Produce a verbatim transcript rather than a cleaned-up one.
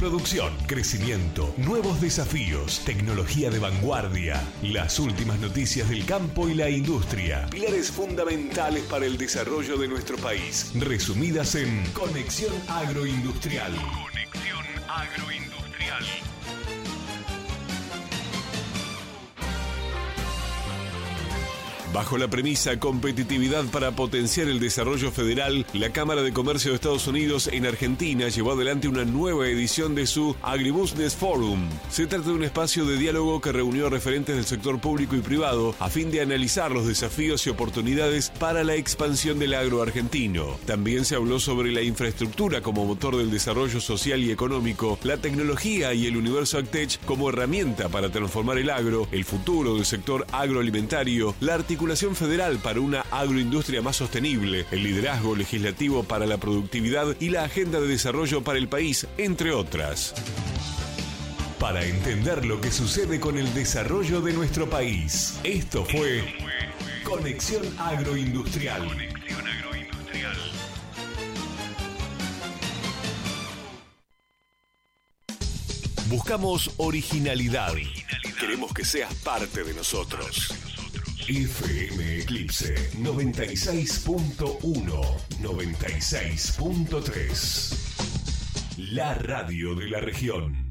Producción, crecimiento, nuevos desafíos, tecnología de vanguardia, las últimas noticias del campo y la industria, pilares fundamentales para el desarrollo de nuestro país, resumidas en Conexión Agroindustrial. Conexión Agroindustrial. Bajo la premisa competitividad para potenciar el desarrollo federal, la Cámara de Comercio de Estados Unidos en Argentina llevó adelante una nueva edición de su Agribusiness Forum. Se trata de un espacio de diálogo que reunió a referentes del sector público y privado a fin de analizar los desafíos y oportunidades para la expansión del agro argentino. También se habló sobre la infraestructura como motor del desarrollo social y económico, la tecnología y el universo AgTech como herramienta para transformar el agro, el futuro del sector agroalimentario, la articulación federal para una agroindustria más sostenible, el liderazgo legislativo para la productividad y la agenda de desarrollo para el país, entre otras. Para entender lo que sucede con el desarrollo de nuestro país, esto fue Conexión Agroindustrial. Conexión Agroindustrial. Buscamos originalidad. originalidad. Queremos que seas parte de nosotros. F M Eclipse noventa y seis punto uno, noventa y seis punto tres. La radio de la región.